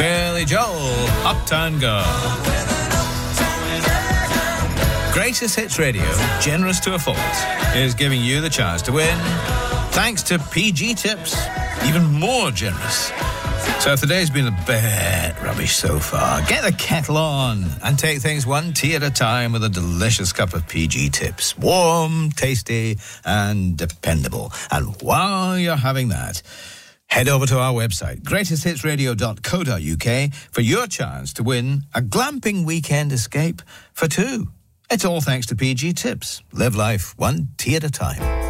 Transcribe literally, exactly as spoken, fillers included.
Billy Joel, Uptown Girl. Greatest Hits Radio, generous to a fault, is giving you the chance to win thanks to P G Tips, even more generous. So if the day's been a bit rubbish so far, get the kettle on and take things one tea at a time with a delicious cup of P G Tips. Warm, tasty and dependable. And while you're having that, head over to our website, greatest hits radio dot co dot uk, for your chance to win a glamping weekend escape for two. It's all thanks to P G Tips. Live life one tea at a time.